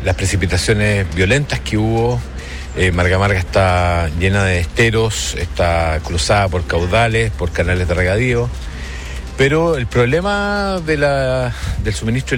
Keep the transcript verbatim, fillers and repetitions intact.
las precipitaciones violentas que hubo. Eh, Marga Marga está llena de esteros, está cruzada por caudales, por canales de regadío, pero el problema de la, del suministro